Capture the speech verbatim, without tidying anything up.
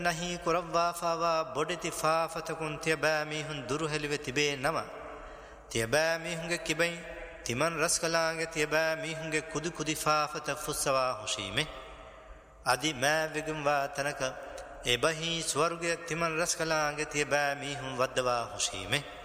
නහි කුරවා ෆාවා බොඩිති ෆාෆතකුන් තියබෑ මිහුන් දුරුහෙලිවෙ තිබේ නම තියබෑ මිහුන්ගේ කිබෙන් තිමන් රස්කලාගේ තියබෑ මිහුන්ගේ කුදු කුදි ෆාෆත ෆුස්සවා හොෂීමේ අදි මෑ වෙගුම්වා තනක එබහි ස්වර්ගයක් තිමන් රස්කලාගේ තියබෑ මිහුන් දුරුහෙලිවෙ තිබේ නම තියබෑ මිහුන්ගේ කිබෙන් තිමන් රස්කලාගේ තියබෑ මිහුන්ගේ කුදු කුදි ෆාෆත ෆුස්සවා හොෂීමේ අදි මෑ වෙගුම්වා තනක එබහි ස්වර්ගයක් තිමන් රස්කලාගේ තියබෑ මිහුන් වද්දවා හොෂීමේ